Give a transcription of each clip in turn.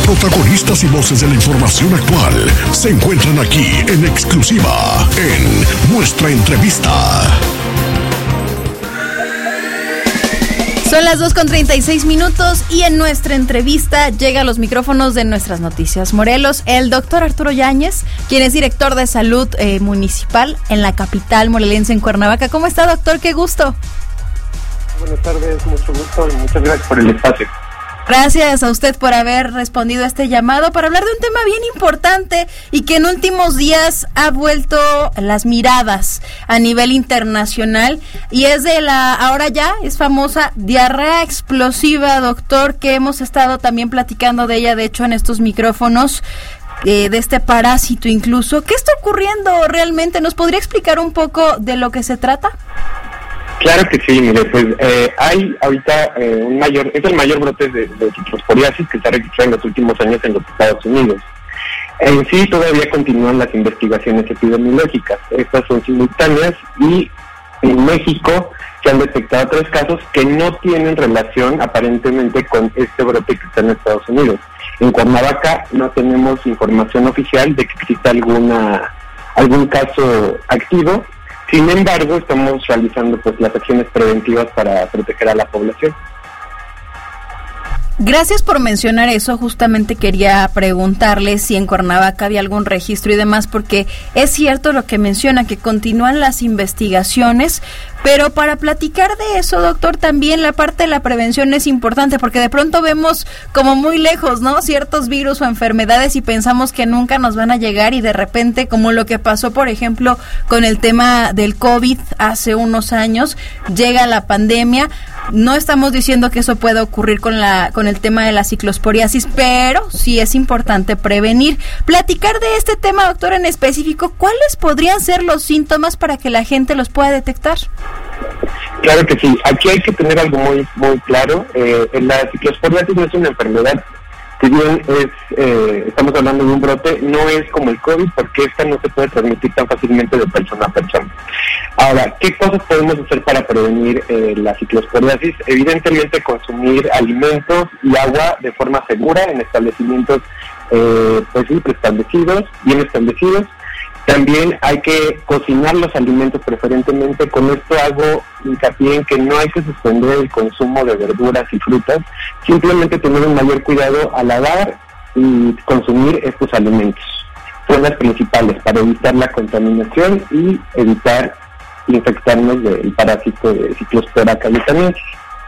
protagonistas y voces de la información actual se encuentran aquí en exclusiva en Nuestra Entrevista. Son las 2:36 y en Nuestra Entrevista llega a los micrófonos de Nuestras Noticias Morelos el doctor Arturo Yáñez, quien es director de salud municipal en la capital morelense, en Cuernavaca. ¿Cómo está, doctor? ¡Qué gusto! Buenas tardes, mucho gusto y muchas gracias por el espacio. Gracias a usted por haber respondido a este llamado para hablar de un tema bien importante y que en últimos días ha vuelto las miradas a nivel internacional, y es de la ahora ya es famosa diarrea explosiva, doctor, que hemos estado también platicando de ella, de hecho, en estos micrófonos, de este parásito incluso. ¿Qué está ocurriendo realmente? ¿Nos podría explicar un poco de lo que se trata? Claro que sí, mire, pues hay ahorita es el mayor brote de ciclosporiasis que se ha registrado en los últimos años en los Estados Unidos. En sí todavía continúan las investigaciones epidemiológicas, estas son simultáneas, y en México se han detectado 3 casos que no tienen relación aparentemente con este brote que está en Estados Unidos. En Cuernavaca no tenemos información oficial de que exista algún caso activo. Sin embargo, estamos realizando pues las acciones preventivas para proteger a la población. Gracias por mencionar eso. Justamente quería preguntarle si en Cuernavaca había algún registro y demás, porque es cierto lo que menciona, que continúan las investigaciones, pero para platicar de eso, doctor, también la parte de la prevención es importante, porque de pronto vemos como muy lejos, ¿no?, ciertos virus o enfermedades y pensamos que nunca nos van a llegar, y de repente, como lo que pasó, por ejemplo, con el tema del COVID hace unos años, llega la pandemia. No estamos diciendo que eso pueda ocurrir con el tema de la ciclosporiasis, pero sí es importante prevenir. Platicar de este tema, doctor, en específico, ¿cuáles podrían ser los síntomas para que la gente los pueda detectar? Claro que sí. Aquí hay que tener algo muy muy claro. La ciclosporiasis no es una enfermedad. Si bien estamos hablando de un brote, no es como el COVID, porque esta no se puede transmitir tan fácilmente de persona a persona. Ahora, ¿qué cosas podemos hacer para prevenir la ciclosporiasis? Evidentemente, consumir alimentos y agua de forma segura en establecimientos preestablecidos, bien establecidos. También hay que cocinar los alimentos preferentemente. Con esto hago hincapié en que no hay que suspender el consumo de verduras y frutas, simplemente tener un mayor cuidado al lavar y consumir estos alimentos. Son las principales para evitar la contaminación y evitar infectarnos del parásito de Cyclospora cayetaniensis.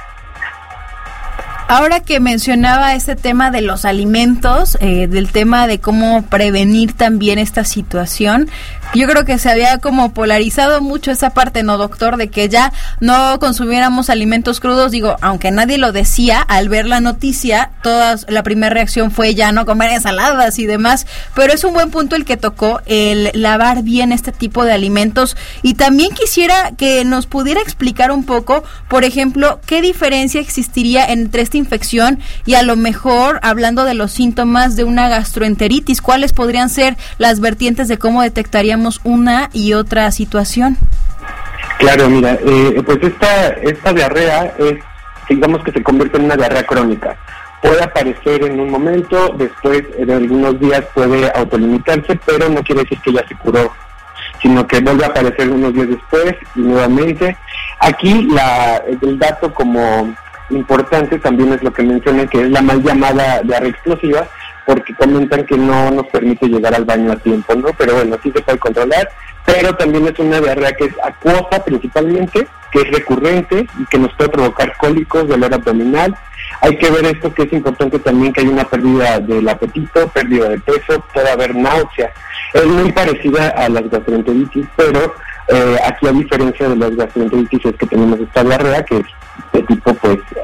Ahora que mencionaba este tema de los alimentos, del tema de cómo prevenir también esta situación, yo creo que se había como polarizado mucho esa parte, ¿no, doctor?, de que ya no consumiéramos alimentos crudos. Digo, aunque nadie lo decía, al ver la noticia, la primera reacción fue ya no comer ensaladas y demás, pero es un buen punto el que tocó, el lavar bien este tipo de alimentos. Y también quisiera que nos pudiera explicar un poco, por ejemplo, qué diferencia existiría entre esta infección y, a lo mejor, hablando de los síntomas de una gastroenteritis, ¿cuáles podrían ser las vertientes de cómo detectaríamos una y otra situación? Claro, mira, pues esta diarrea digamos que se convierte en una diarrea crónica. Puede aparecer en un momento, después de algunos días puede autolimitarse, pero no quiere decir que ya se curó, sino que vuelve a aparecer unos días después y nuevamente. Aquí el dato como importante también es lo que mencioné, que es la mal llamada diarrea explosiva, porque comentan que no nos permite llegar al baño a tiempo, ¿no? Pero bueno, sí se puede controlar, pero también es una diarrea que es acuosa principalmente, que es recurrente y que nos puede provocar cólicos, dolor abdominal. Hay que ver esto, que es importante también, que hay una pérdida del apetito, pérdida de peso, puede haber náusea. Es muy parecida a las gastroenteritis, pero aquí, a diferencia de las gastroenteritis, es que tenemos esta diarrea que es de tipo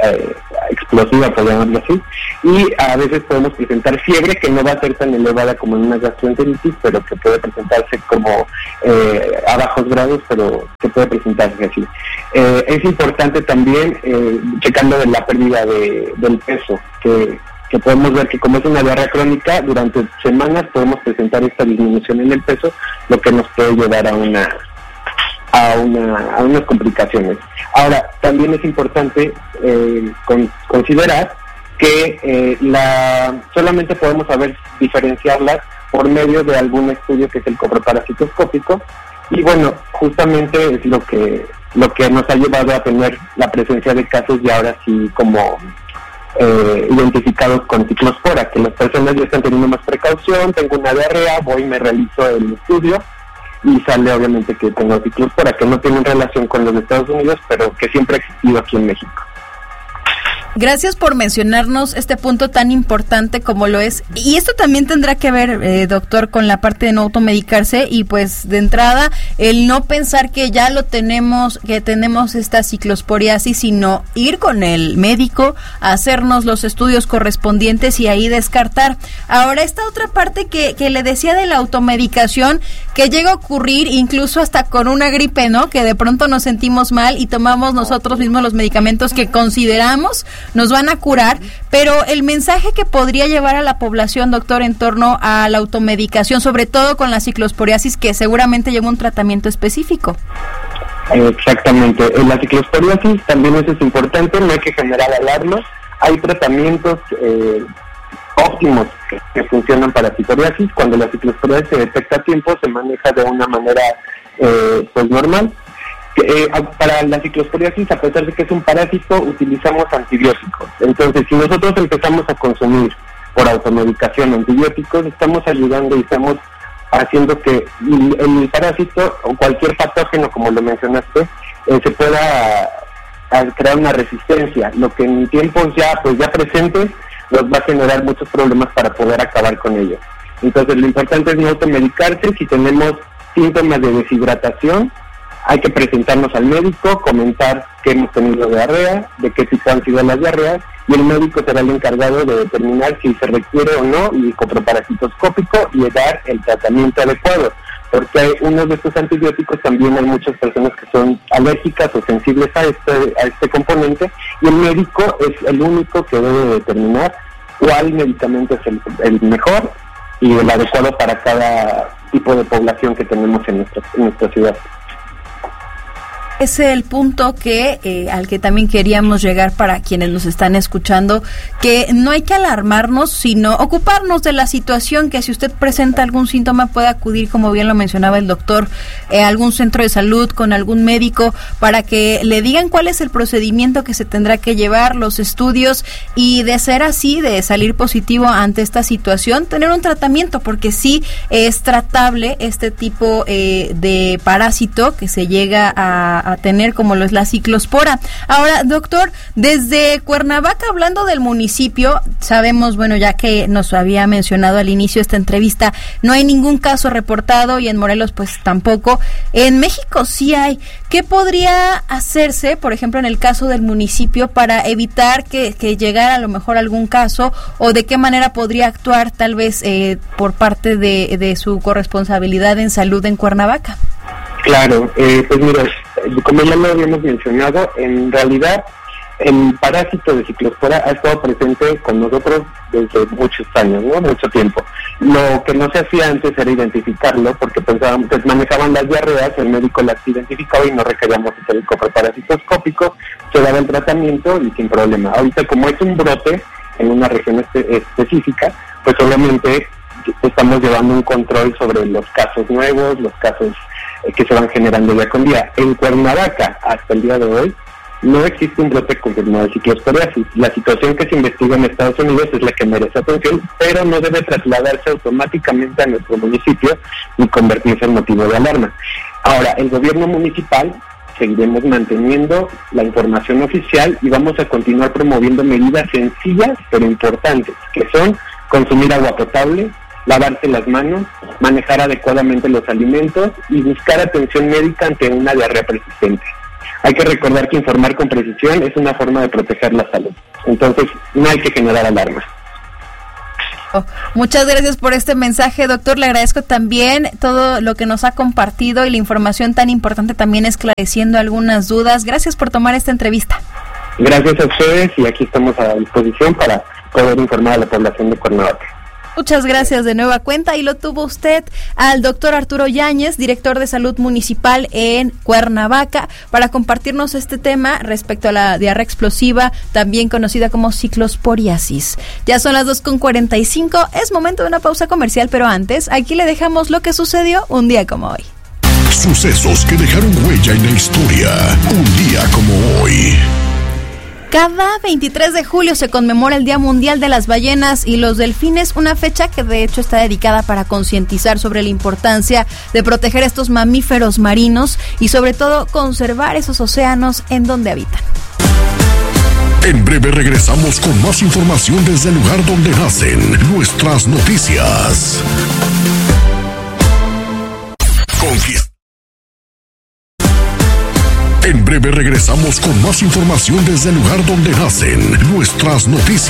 explosiva, podemos llamarlo así, y a veces podemos presentar fiebre, que no va a ser tan elevada como en una gastroenteritis, pero que puede presentarse como a bajos grados, pero que puede presentarse así. Es importante también, checando de la pérdida del peso, que podemos ver que, como es una diarrea crónica, durante semanas podemos presentar esta disminución en el peso, lo que nos puede llevar a unas complicaciones. Ahora, también es importante considerar que solamente podemos saber diferenciarlas por medio de algún estudio que es el coproparasitoscópico, y bueno, justamente es lo que nos ha llevado a tener la presencia de casos y ahora sí como identificados con ciclospora, que las personas ya están teniendo más precaución, tengo una diarrea, voy y me realizo el estudio y sale obviamente que tengo ciclospora, que no tiene relación con los de Estados Unidos, pero que siempre ha existido aquí en México. Gracias por mencionarnos este punto tan importante como lo es. Y esto también tendrá que ver, doctor, con la parte de no automedicarse y pues de entrada el no pensar que ya lo tenemos, que tenemos esta ciclosporiasis, sino ir con el médico, hacernos los estudios correspondientes y ahí descartar. Ahora, esta otra parte que le decía de la automedicación, que llega a ocurrir incluso hasta con una gripe, ¿no? Que de pronto nos sentimos mal y tomamos nosotros mismos los medicamentos que consideramos nos van a curar, pero el mensaje que podría llevar a la población, doctor, en torno a la automedicación, sobre todo con la ciclosporiasis, que seguramente lleva un tratamiento específico. Exactamente, la ciclosporiasis también eso es importante, no hay que generar alarmas, hay tratamientos óptimos que funcionan para ciclosporiasis. Cuando la ciclosporiasis se detecta a tiempo, se maneja de una manera pues normal. Para la ciclosporiasis, a pesar de que es un parásito, utilizamos antibióticos. Entonces, si nosotros empezamos a consumir por automedicación antibióticos, estamos ayudando y estamos haciendo que el parásito o cualquier patógeno, como lo mencionaste, se pueda crear una resistencia, lo que en tiempos ya presentes nos va a generar muchos problemas para poder acabar con ellos. Entonces, lo importante es no automedicarse. Si tenemos síntomas de deshidratación, hay que presentarnos al médico, comentar que hemos tenido diarrea, de qué tipo han sido las diarreas, y el médico será el encargado de determinar si se requiere o no el coproparasitoscópico y dar el tratamiento adecuado, porque uno de estos antibióticos también hay muchas personas que son alérgicas o sensibles a este componente, y el médico es el único que debe determinar cuál medicamento es el mejor y el adecuado para cada tipo de población que tenemos en nuestra ciudad. Ese es el punto que al que también queríamos llegar para quienes nos están escuchando, que no hay que alarmarnos, sino ocuparnos de la situación, que si usted presenta algún síntoma puede acudir, como bien lo mencionaba el doctor, a algún centro de salud con algún médico para que le digan cuál es el procedimiento que se tendrá que llevar, los estudios, y de ser así, de salir positivo ante esta situación, tener un tratamiento, porque sí es tratable este tipo de parásito que se llega a tener, como lo es la ciclospora. Ahora, doctor, desde Cuernavaca, hablando del municipio, sabemos, bueno, ya que nos había mencionado al inicio de esta entrevista, no hay ningún caso reportado y en Morelos pues tampoco. En México sí hay. ¿Qué podría hacerse, por ejemplo, en el caso del municipio para evitar que llegara a lo mejor algún caso, o de qué manera podría actuar tal vez por parte de su corresponsabilidad en salud en Cuernavaca? Claro, pues mira, como ya lo habíamos mencionado, en realidad el parásito de ciclospora ha estado presente con nosotros desde muchos años, ¿no? Mucho tiempo. Lo que no se hacía antes era identificarlo, porque pensábamos que manejaban las diarreas, el médico las identificaba y no requeríamos hacer el coproparasitoscópico, se daba el tratamiento y sin problema. Ahorita, como es un brote en una región específica, pues obviamente estamos llevando un control sobre los casos nuevos, los casos que se van generando día con día. En Cuernavaca, hasta el día de hoy, no existe un brote confirmado de ciclosporiasis. La situación que se investiga en Estados Unidos es la que merece atención, pero no debe trasladarse automáticamente a nuestro municipio ni convertirse en motivo de alarma. Ahora, el gobierno municipal seguiremos manteniendo la información oficial y vamos a continuar promoviendo medidas sencillas pero importantes, que son consumir agua potable, lavarse las manos, manejar adecuadamente los alimentos y buscar atención médica ante una diarrea persistente. Hay que recordar que informar con precisión es una forma de proteger la salud. Entonces, no hay que generar alarmas. Muchas gracias por este mensaje, doctor. Le agradezco también todo lo que nos ha compartido y la información tan importante, también esclareciendo algunas dudas. Gracias por tomar esta entrevista. Gracias a ustedes y aquí estamos a disposición para poder informar a la población de Cuernavaca. Muchas gracias de nueva cuenta, y lo tuvo usted al doctor Arturo Yáñez, director de Salud Municipal en Cuernavaca, para compartirnos este tema respecto a la diarrea explosiva, también conocida como ciclosporiasis. Ya son las 2:45, es momento de una pausa comercial, pero antes, aquí le dejamos lo que sucedió un día como hoy. Sucesos que dejaron huella en la historia, un día como hoy. Cada 23 de julio se conmemora el Día Mundial de las Ballenas y los Delfines, una fecha que de hecho está dedicada para concientizar sobre la importancia de proteger estos mamíferos marinos y sobre todo conservar esos océanos en donde habitan. En breve regresamos con más información desde el lugar donde nacen nuestras noticias. En breve regresamos con más información desde el lugar donde nacen nuestras noticias.